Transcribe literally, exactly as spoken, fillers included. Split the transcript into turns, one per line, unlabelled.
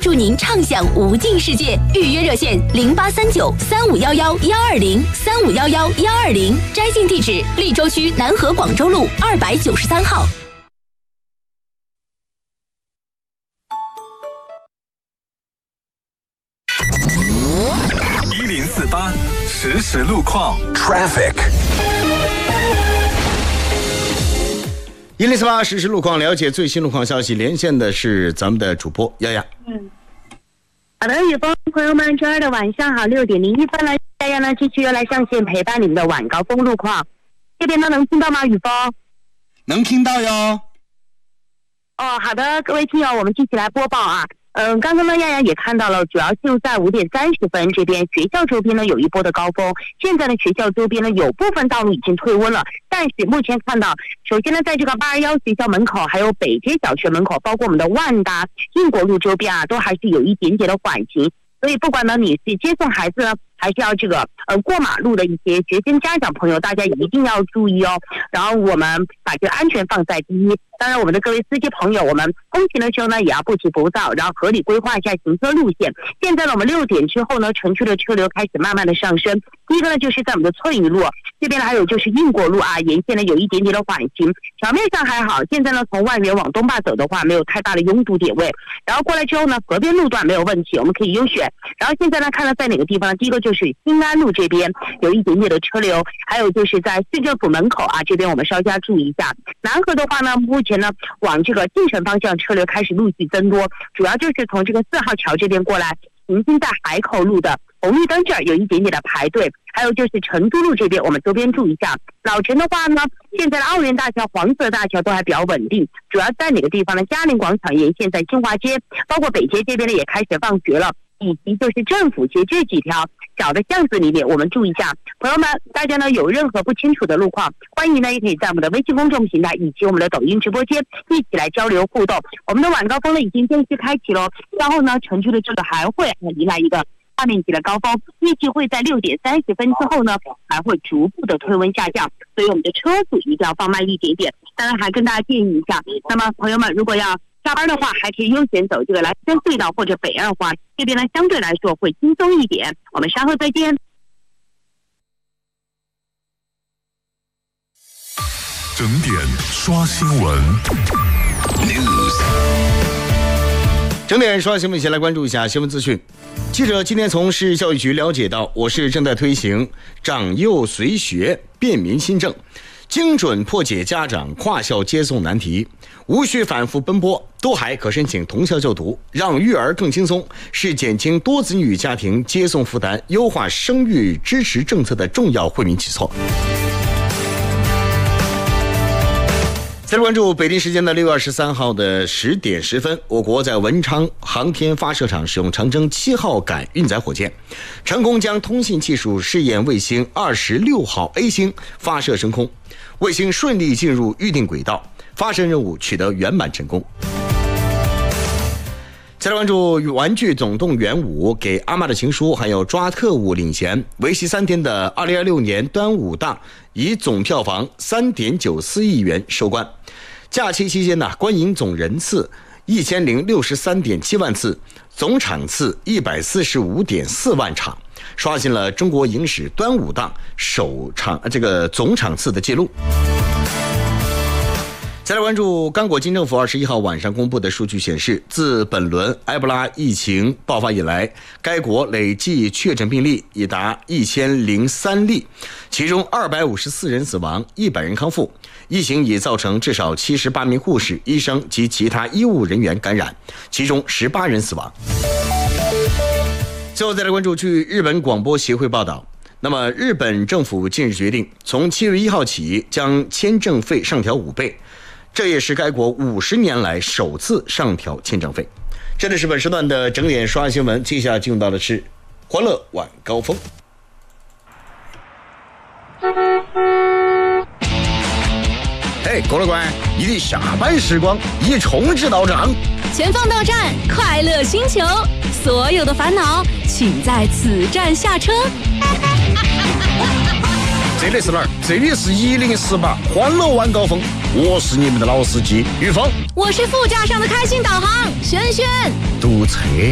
祝您畅享无尽世界。预约热线零八三九三五幺幺幺二零三五幺幺幺二零，摘信地址利州区南河广州路二百九十三号。
一零四八实时路况
Traffic。一零四八实时路况，了解最新路况消息，连线的是咱们的主播丫丫。
嗯，好的，雨峰朋友们，周二的晚上好，六点零一分了，丫丫呢继续又来上线陪伴你们的晚高峰路况。这边呢能听到吗？雨峰？
能听到哟。
哦，好的，各位听友，我们继续来播报啊。嗯，刚刚呢，丫丫也看到了，主要就在五点三十分这边，学校周边呢有一波的高峰。现在呢，学校周边呢有部分道路已经退温了，但是目前看到，首先呢，在这个八二幺学校门口，还有北街小学门口，包括我们的万达、应国路周边啊，都还是有一点点的缓行。所以，不管呢你是接送孩子呢，还是要这个呃过马路的一些学生家长朋友，大家一定要注意哦。然后我们把这个安全放在第一。当然，我们的各位司机朋友，我们通勤的时候呢，也要不急不躁，然后合理规划一下行车路线。现在呢，我们六点之后呢，城区的车流开始慢慢的上升。第一个呢，就是在我们的翠屿路这边呢，还有就是应国路啊，沿线呢有一点点的缓行，桥面上还好。现在呢，从万源往东坝走的话，没有太大的拥堵点位。然后过来之后呢，河边路段没有问题，我们可以优选。然后现在呢，看到在哪个地方呢？第一个就是新安路这边有一点点的车流，还有就是在市政府门口啊这边，我们稍加注意一下。南河的话呢，目前呢往这个进城方向车流开始陆续增多，主要就是从这个四号桥这边过来，行经在海口路的红绿灯这儿有一点点的排队，还有就是成都路这边我们周边注意一下。老城的话呢，现在的奥园大桥、黄色大桥都还比较稳定，主要在哪个地方呢？嘉陵广场沿线，在金华街，包括北街这边呢也开始放学了，以及就是政府街这几条小的巷子里面，我们注意一下。朋友们，大家呢有任何不清楚的路况，欢迎呢也可以在我们的微信公众平台以及我们的抖音直播间一起来交流互动。我们的晚高峰呢已经正式开启了，然后呢城区的这个还会迎来一个大面积的高峰，预计会在六点三十分之后呢还会逐步的退温下降，所以我们的车速一定要放慢一点点。当然还跟大家建议一下，那么朋友们如果要下班的话，还可以优选走这个蓝山隧道或者北二环，这边呢相对来说会轻松一点。我们稍后再见。
整点刷新闻 News。
整点刷新闻，先来关注一下新闻资讯。记者今天从市教育局了解到，我市正在推行长幼随学便民新政，精准破解家长跨校接送难题，无需反复奔波，都还可申请同校就读，让育儿更轻松，是减轻多子女家庭接送负担、优化生育支持政策的重要惠民举措。再来关注北京时间的六月二十三号的十点十分，我国在文昌航天发射场使用长征七号杆运载火箭，成功将通信技术试验卫星二十六号 A 星发射升空，卫星顺利进入预定轨道，发射任务取得圆满成功。再来关注《玩具总动员五》给阿妈的情书，还有抓特务领衔，为期三天的二零二六年端午档以总票房三点九四亿元收官。假期期间呢，观影总人次一千零六十三点七万次，总场次一百四十五点四万场，刷新了中国影史端午档首场这个总场次的记录。再来关注刚果金政府二十一号晚上公布的数据显示，自本轮埃博拉疫情爆发以来，该国累计确诊病例已达一千零三例，其中二百五十四人死亡，一百人康复。疫情已造成至少七十八名护士、医生及其他医务人员感染，其中十八人死亡。最后再来关注，据日本广播协会报道，那么日本政府近日决定，从七月一号起将签证费上调五倍，这也是该国五十年来首次上调签证费。这里是本时段的整点刷新闻，接下来进入到的是欢乐晚高峰。
嘿，郭乐官，你的下班时光已充值到账，
前方到站，快乐星球，所有的烦恼请在此站下车。
这里是哪儿？这里是一零四八欢乐晚高峰，我是你们的老司机于峰，
我是副驾上的开心导航轩轩，
堵车。